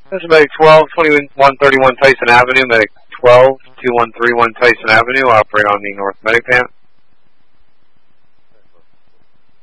This is Medic 12, 2131 Tyson Avenue, Medic 12, 2131 Tyson Avenue, operate on the North Medic Pan.